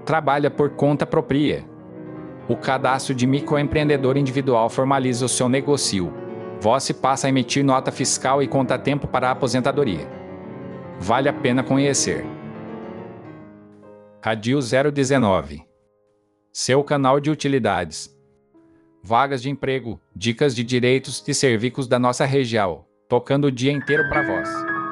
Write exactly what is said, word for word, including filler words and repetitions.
trabalha por conta própria. O cadastro de microempreendedor individual formaliza o seu negócio. Você passa a emitir nota fiscal e conta tempo para a aposentadoria. Vale a pena conhecer. Radio zero dezenove. Seu canal de utilidades. Vagas de emprego, dicas de direitos e serviços da nossa região, tocando o dia inteiro para vós.